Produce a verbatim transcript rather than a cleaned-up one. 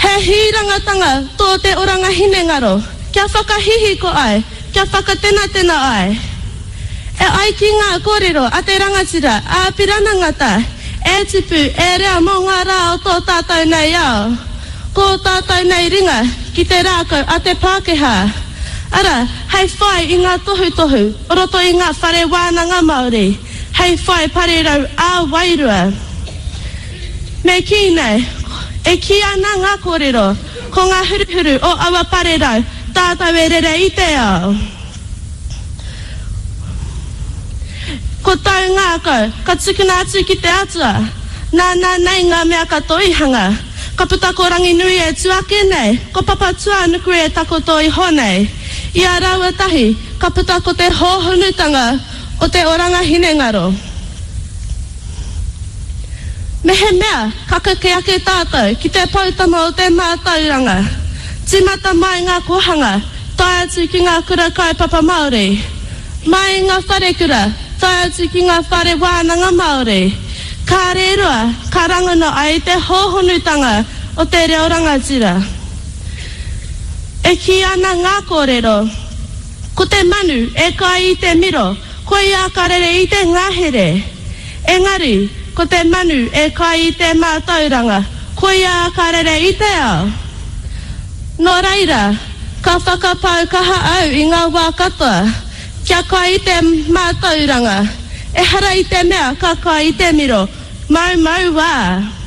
He hirangatanga tō te oranga hinengaro, kia whakahihi ko ai, kia whakatena tena ai. E ai ki ngā kōrero a te rangatira, a piranangata, e tipu, e rea mō ngā rā o tō tātou nei ao. Ko tātou nei ringa, ki te rākau a te Pākehā. Ara, hei whai i ngā tohu tohu, oroto i ngā whare wānanga Māori. Hei whai parerau a wairua. Me ki nei, e ki ana ngā kōrero, ko ngā huruhuru o awa parerau, tātou e rere i te ao. Ko tau ngā kau, ka tukuna atu ki te atua, nā nā nei ngā mea katoa i hanga, ka puta ko rangi nui e tuake nei, ko papa tua nuku e takoto i honei, i a raua tahi, ka puta ko te hōhunutanga o te oranga hinengaro. Me he mea, kakake ake tātou ki te pautama o te mātauranga. Timata mai ngā kohanga, tae atu ki ngā kura kai papa Māori. Mai ngā whare kura, tae atu ki ngā whare wānanga Māori. Ka reroa, ka rangana ai te hōhonutanga o te reo rangatira. E ki ana ngā kōrero, ko te manu e kai i te miro, ko i a karere i te ngahere. Engari, ko te manu e kai i te mātauranga, ko i a karere i te ao. Nō reira, ka whakapau kaha au i ngā wā katoa, kia kai i te mātauranga, e hara i te mea ka kai i te miro, mau mau wā.